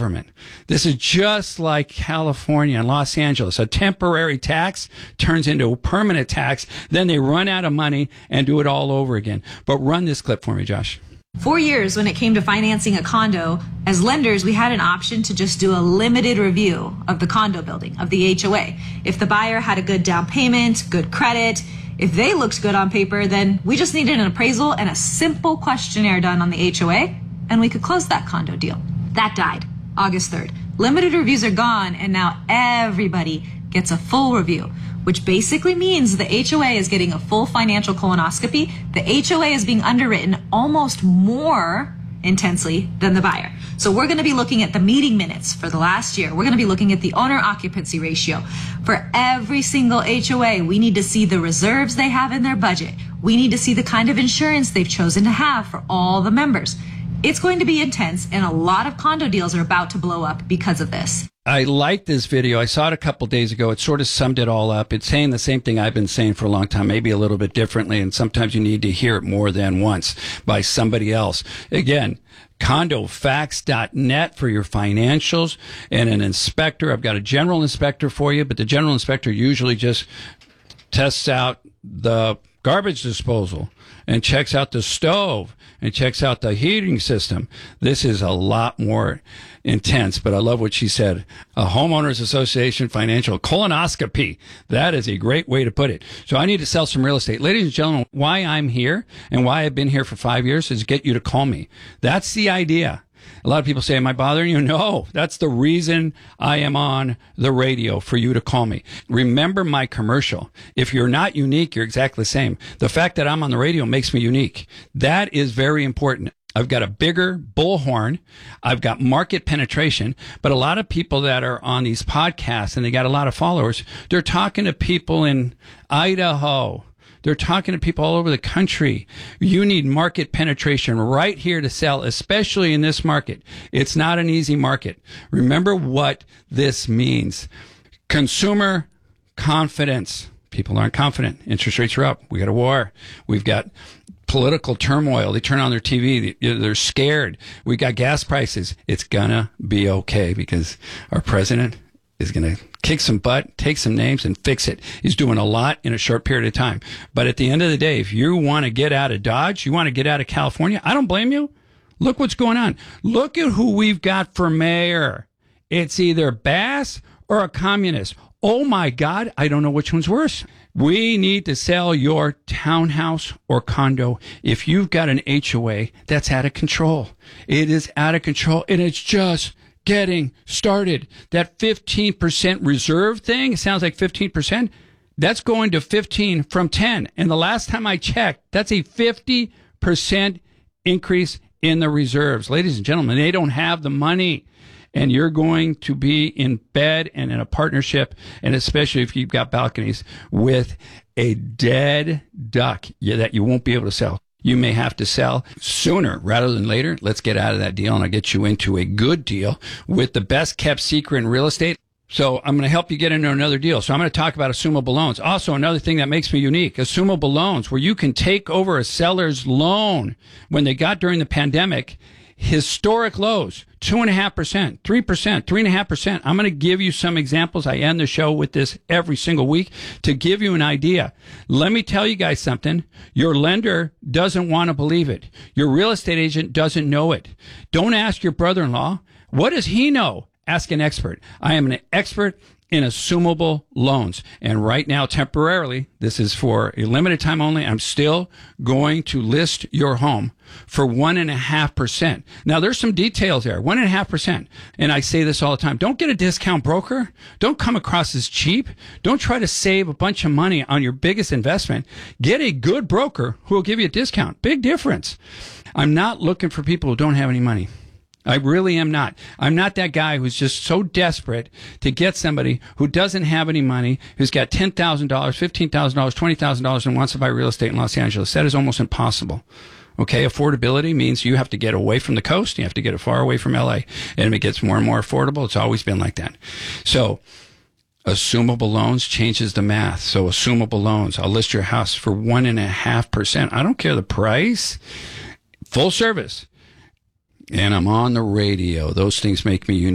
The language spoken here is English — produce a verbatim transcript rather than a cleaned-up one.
government. This is just like California and Los Angeles. A temporary tax turns into a permanent tax. Then they run out of money and do it all over again. But run this clip for me, Josh. For years, when it came to financing a condo, as lenders, we had an option to just do a limited review of the condo building, of the H O A. If the buyer had a good down payment, good credit, if they looked good on paper, then we just needed an appraisal and a simple questionnaire done on the H O A, and we could close that condo deal. That died August third. Limited reviews are gone, and now everybody gets a full review, which basically means the H O A is getting a full financial colonoscopy. The H O A is being underwritten almost more intensely than the buyer. So we're going to be looking at the meeting minutes for the last year. We're going to be looking at the owner occupancy ratio. For every single H O A, we need to see the reserves they have in their budget. We need to see the kind of insurance they've chosen to have for all the members. It's going to be intense, and a lot of condo deals are about to blow up because of this. I like this video. I saw it a couple days ago. It sort of summed it all up. It's saying the same thing I've been saying for a long time, maybe a little bit differently, and sometimes you need to hear it more than once by somebody else. Again, condo facts dot net for your financials and an inspector. I've got a general inspector for you, but the general inspector usually just tests out the garbage disposal and checks out the stove and checks out the heating system. This is a lot more intense, but I love what she said. A homeowners association financial colonoscopy. That is a great way to put it. So I need to sell some real estate. Ladies and gentlemen, why I'm here and why I've been here for five years is get you to call me. That's the idea. A lot of people say, am I bothering you? No, that's the reason I am on the radio, for you to call me. Remember my commercial. If you're not unique, you're exactly the same. The fact that I'm on the radio makes me unique. That is very important. I've got a bigger bullhorn. I've got market penetration. But a lot of people that are on these podcasts, and they got a lot of followers, they're talking to people in Idaho. They're talking to people all over the country. You need market penetration right here to sell, especially in this market. It's not an easy market. Remember what this means. Consumer confidence. People aren't confident. Interest rates are up. We got a war. We've got political turmoil. They turn on their T V. They're scared. We got gas prices. It's gonna be okay because our president is going to kick some butt, take some names, and fix it. He's doing a lot in a short period of time. But at the end of the day, if you want to get out of Dodge, you want to get out of California, I don't blame you. Look what's going on. Look at who we've got for mayor. It's either Bass or a communist. Oh, my God, I don't know which one's worse. We need to sell your townhouse or condo if you've got an H O A that's out of control. It is out of control, and it's just getting started. That fifteen percent reserve thing, it sounds like fifteen percent. That's going to fifteen from ten. And the last time I checked, that's a fifty percent increase in the reserves. Ladies and gentlemen, they don't have the money. And you're going to be in bed and in a partnership, and especially if you've got balconies, with a dead duck that you won't be able to sell. You may have to sell sooner rather than later. Let's get out of that deal, and I'll get you into a good deal with the best kept secret in real estate. So I'm going to help you get into another deal. So I'm going to talk about assumable loans. Also, another thing that makes me unique, assumable loans, where you can take over a seller's loan when they got during the pandemic. Historic lows, two and a half percent, three percent, three and a half percent. I'm going to give you some examples. I end the show with this every single week to give you an idea. Let me tell you guys something. Your lender doesn't want to believe it. Your real estate agent doesn't know it. Don't ask your brother-in-law. What does he know? Ask an expert. I am an expert in assumable loans. And right now, temporarily, this is for a limited time only, I'm still going to list your home for one and a half percent. Now, there's some details there, one and a half percent. And I say this all the time. Don't get a discount broker. Don't come across as cheap. Don't try to save a bunch of money on your biggest investment. Get a good broker who will give you a discount. Big difference. I'm not looking for people who don't have any money. I really am not. I'm not that guy who's just so desperate to get somebody who doesn't have any money, who's got ten thousand dollars, fifteen thousand dollars, twenty thousand dollars, and wants to buy real estate in Los Angeles. That is almost impossible. Okay, affordability means you have to get away from the coast. You have to get far away from L A. And it gets more and more affordable. It's always been like that. So assumable loans changes the math. So assumable loans, I'll list your house for one and a half percent. I don't care the price. Full service. And I'm on the radio. Those things make me unique.